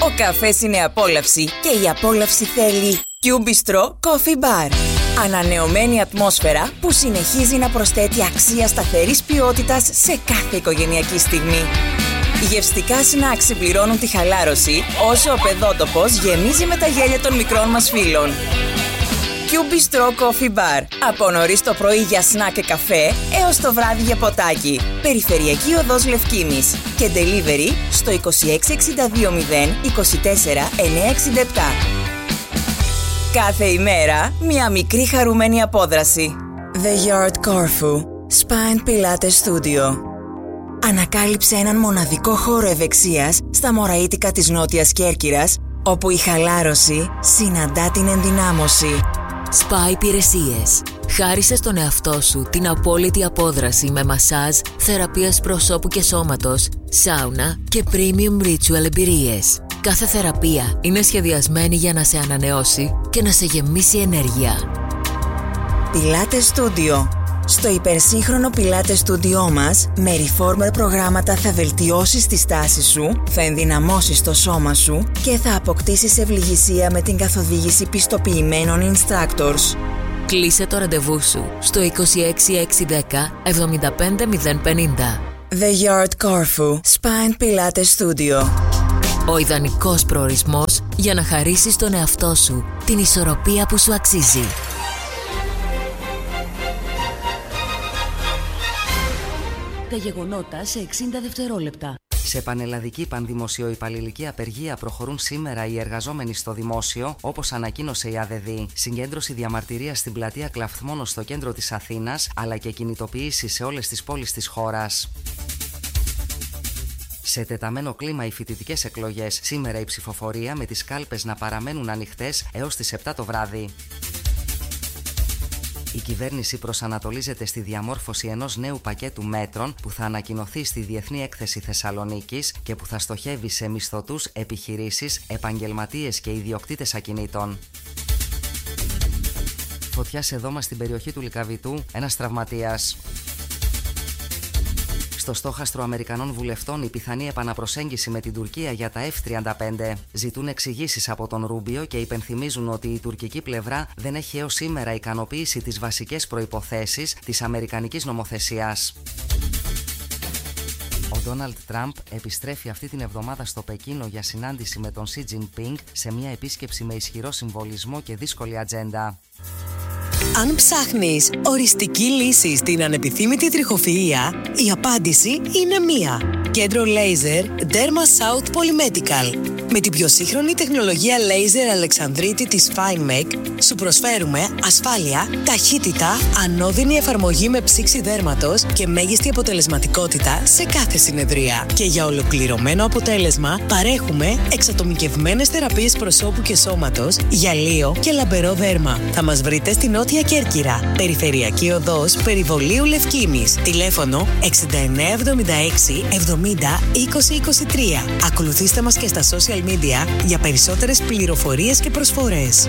Ο καφές είναι απόλαυση και η απόλαυση θέλει Q-Bistro Coffee Bar. Ανανεωμένη ατμόσφαιρα που συνεχίζει να προσθέτει αξία σταθερής ποιότητας σε κάθε οικογενειακή στιγμή. Γευστικά σνακ συμπληρώνουν τη χαλάρωση, όσο ο παιδότοπος γεμίζει με τα γέλια των μικρών μας φίλων. Q-Bistro Coffee Bar. Από νωρίς το πρωί για σνακ και καφέ, έως το βράδυ για ποτάκι. Περιφερειακή οδός Λευκίνης. Και delivery στο 2662 0 24 967. Κάθε ημέρα, μια μικρή χαρούμενη απόδραση. The Yard Corfu Spine Pilates Studio. Ανακάλυψε έναν μοναδικό χώρο ευεξίας στα Μωραΐτικα της Νότιας Κέρκυρας, όπου η χαλάρωση συναντά την ενδυνάμωση. Spa υπηρεσίες. Χάρισε στον εαυτό σου την απόλυτη απόδραση με μασάζ, θεραπείας προσώπου και σώματος, σάουνα και premium ritual εμπειρίες. Κάθε θεραπεία είναι σχεδιασμένη για να σε ανανεώσει και να σε γεμίσει ενέργεια. Pilates Studio. Στο υπερσύγχρονο Pilates Studio μας, με reformer προγράμματα θα βελτιώσεις τη στάση σου, θα ενδυναμώσεις το σώμα σου και θα αποκτήσεις ευληγησία με την καθοδήγηση πιστοποιημένων instructors. Κλείσε το ραντεβού σου στο 26 610 75 050. The Yard Corfu Spine Pilates Studio. Ο ιδανικός προορισμός για να χαρίσεις τον εαυτό σου την ισορροπία που σου αξίζει. Τα γεγονότα σε 60 δευτερόλεπτα. Σε πανελλαδική πανδημοσιοϊπαλληλική απεργία προχωρούν σήμερα οι εργαζόμενοι στο δημόσιο, όπως ανακοίνωσε η ΑΔΔ. Συγκέντρωση διαμαρτυρίας στην πλατεία Κλαφθμόνο στο κέντρο της Αθήνας, αλλά και κινητοποιήσεις σε όλες τις πόλεις της χώρας. Σε τεταμένο κλίμα οι φοιτητικές εκλογές. Σήμερα η ψηφοφορία με τις κάλπες να παραμένουν ανοιχτές έως τις 7 το βράδυ. Η κυβέρνηση προσανατολίζεται στη διαμόρφωση ενός νέου πακέτου μέτρων που θα ανακοινωθεί στη Διεθνή Έκθεση Θεσσαλονίκης και που θα στοχεύει σε μισθωτούς, επιχειρήσεις, επαγγελματίες και ιδιοκτήτες ακινήτων. Φωτιά σε δώμα στην περιοχή του Λυκαβητού, ένας τραυματίας. Στο στόχαστρο Αμερικανών βουλευτών η πιθανή επαναπροσέγγιση με την Τουρκία για τα F-35. Ζητούν εξηγήσεις από τον Ρούμπιο και υπενθυμίζουν ότι η τουρκική πλευρά δεν έχει έως σήμερα ικανοποιήσει τις βασικές προϋποθέσεις της αμερικανικής νομοθεσίας. Ο Ντόναλντ Τραμπ επιστρέφει αυτή την εβδομάδα στο Πεκίνο για συνάντηση με τον Σι Τζινπίνγκ σε μια επίσκεψη με ισχυρό συμβολισμό και δύσκολη ατζέντα. Αν ψάχνεις οριστική λύση στην ανεπιθύμητη τριχοφυΐα, η απάντηση είναι μία. Κέντρο Laser Derma South Polymedical. Με την πιο σύγχρονη τεχνολογία Laser Αλεξανδρίτη της FineMake σου προσφέρουμε ασφάλεια, ταχύτητα, ανώδυνη εφαρμογή με ψήξη δέρματος και μέγιστη αποτελεσματικότητα σε κάθε συνεδρία. Και για ολοκληρωμένο αποτέλεσμα παρέχουμε εξατομικευμένες θεραπείες προσώπου και σώματος, γυαλίο και λαμπερό δέρμα. Θα μας βρείτε στη Νότια Κέρκυρα, Περιφερειακή Οδός Περιβολίου Λευκίνης. Τηλέφωνο 6976 70 2023. Ακολουθήστε μας και στα social media για περισσότερες πληροφορίες και προσφορές.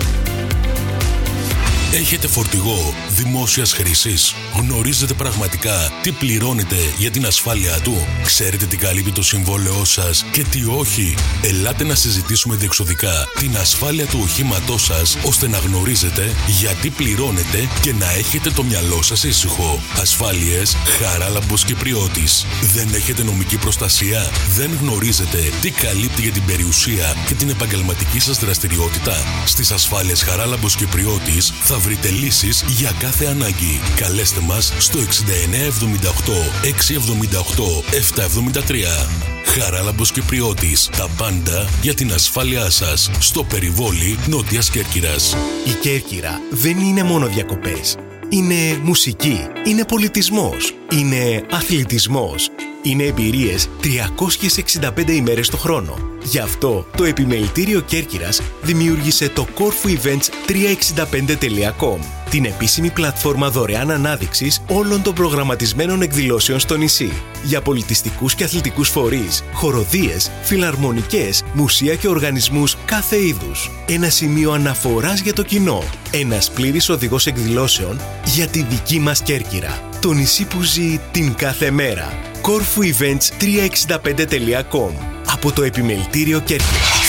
Έχετε φορτηγό δημόσιας χρήσης? Γνωρίζετε πραγματικά τι πληρώνετε για την ασφάλεια του? Ξέρετε τι καλύπτει το συμβόλαιό σας και τι όχι? Ελάτε να συζητήσουμε διεξοδικά την ασφάλεια του οχήματός σας, ώστε να γνωρίζετε γιατί πληρώνετε και να έχετε το μυαλό σας ήσυχο. Ασφάλειες Χαράλαμπος Κυπριώτης. Δεν έχετε νομική προστασία? Δεν γνωρίζετε τι καλύπτει για την περιουσία και την επαγγελματική σας δραστηριότητα? Στις ασφάλειες Χαράλαμπος Κυπριώτης θα βρείτε λύσεις για κάθε ανάγκη. Καλέστε μας στο 6978 678 773. Χαράλαμπος Κυπριώτης. Τα πάντα για την ασφάλειά σας. Στο περιβόλι Νότιας Κέρκυρας. Η Κέρκυρα δεν είναι μόνο διακοπές. Είναι μουσική, είναι πολιτισμός, είναι αθλητισμός, είναι εμπειρίες 365 ημέρες το χρόνο. Γι' αυτό το Επιμελητήριο Κέρκυρας δημιούργησε το corfuevents365.com, την επίσημη πλατφόρμα δωρεάν ανάδειξης όλων των προγραμματισμένων εκδηλώσεων στο νησί, για πολιτιστικούς και αθλητικούς φορείς, χοροδίες, φιλαρμονικές, μουσεία και οργανισμούς κάθε είδους. Ένα σημείο αναφοράς για το κοινό. Ένας πλήρης οδηγός εκδηλώσεων για τη δική μας Κέρκυρα. Το νησί που ζει την κάθε μέρα. corfuevents365.com από το Επιμελητήριο Κέρκυρας.